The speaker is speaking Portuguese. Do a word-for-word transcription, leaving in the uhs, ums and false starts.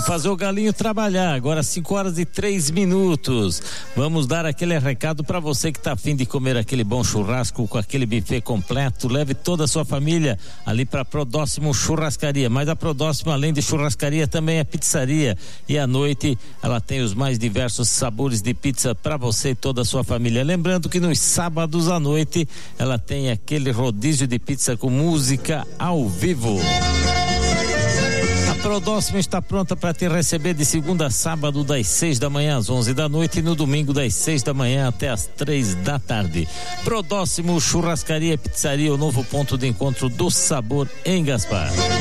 Vamos fazer o galinho trabalhar, agora cinco horas e três minutos. Vamos dar aquele recado para você que tá afim de comer aquele bom churrasco com aquele buffet completo. Leve toda a sua família ali para Prodóximo Churrascaria. Mas a Prodóximo, além de churrascaria, também é pizzaria. E à noite ela tem os mais diversos sabores de pizza para você e toda a sua família. Lembrando que nos sábados à noite ela tem aquele rodízio de pizza com música ao vivo. A Prodóximo está pronta para te receber de segunda a sábado das seis da manhã às onze da noite e no domingo das seis da manhã até às três da tarde. Prodóximo Churrascaria e Pizzaria, o novo ponto de encontro do sabor em Gaspar.